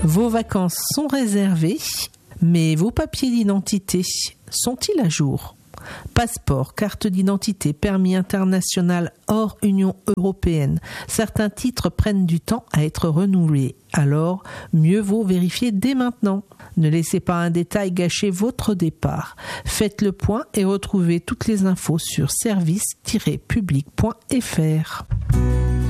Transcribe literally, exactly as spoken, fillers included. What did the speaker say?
Vos vacances sont réservées, mais vos papiers d'identité sont-ils à jour ? Passeport, carte d'identité, permis international hors Union européenne. Certains titres prennent du temps à être renouvelés. Alors, mieux vaut vérifier dès maintenant. Ne laissez pas un détail gâcher votre départ. Faites le point et retrouvez toutes les infos sur service tiret public point f r.